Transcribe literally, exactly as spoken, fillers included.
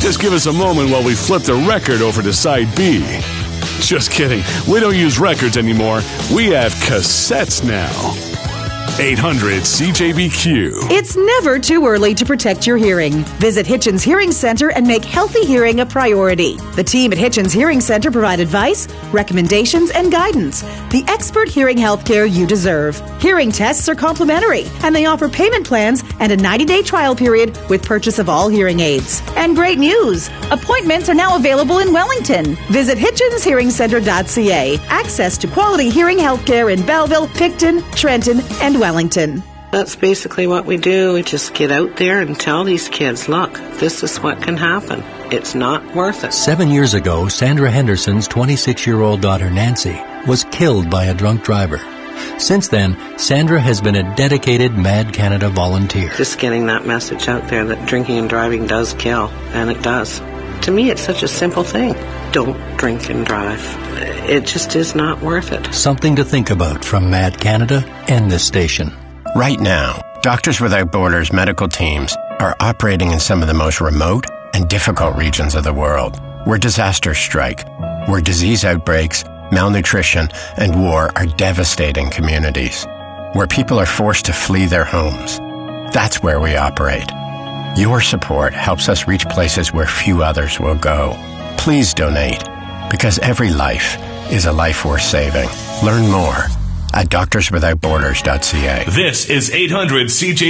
Just give us a moment while we flip the record over to side B. Just kidding. We don't use records anymore. We have cassettes now. eight hundred C J B Q. It's never too early to protect your hearing. Visit Hitchens Hearing Center and make healthy hearing a priority. The team at Hitchens Hearing Center provide advice, recommendations, and guidance. The expert hearing health care you deserve. Hearing tests are complimentary, and they offer payment plans and a ninety-day trial period with purchase of all hearing aids. And great news! Appointments are now available in Wellington. Visit hitchens hearing center dot c a. Access to quality hearing health care in Belleville, Picton, Trenton, and Wellington. That's basically what we do. We just get out there and tell these kids, look, this is what can happen. It's not worth it. Seven years ago, Sandra Henderson's twenty-six-year-old daughter, Nancy, was killed by a drunk driver. Since then, Sandra has been a dedicated Mad Canada volunteer. Just getting that message out there that drinking and driving does kill, and it does. To me, it's such a simple thing. Don't drink and drive. It just is not worth it. Something to think about from Mad Canada and this station. Right now, Doctors Without Borders medical teams are operating in some of the most remote and difficult regions of the world, where disasters strike, where disease outbreaks, malnutrition, and war are devastating communities, where people are forced to flee their homes. That's where we operate. Your support helps us reach places where few others will go. Please donate, because every life is a life worth saving. Learn more at doctors without borders dot c a. This is eight hundred C J